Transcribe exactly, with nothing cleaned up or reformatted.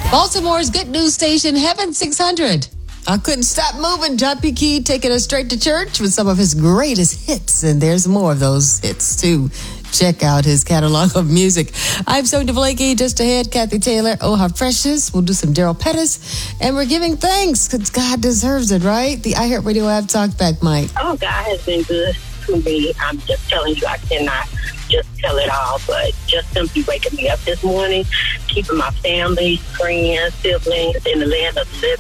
Baltimore's good news station, Heaven six hundred. I couldn't stop moving. John P. Key taking us straight to church with some of his greatest hits. And there's more of those hits, too. Check out his catalog of music. I'm Sonia Blakey. Just ahead, Kathy Taylor. Oh, how precious. We'll do some Daryl Pettis. And we're giving thanks because God deserves it, right? The iHeartRadio app talk back, Mike. Oh, God has been good to me. I'm just telling you, I cannot just tell it all, but just simply waking me up this morning, keeping my family, friends, siblings in the land of the living.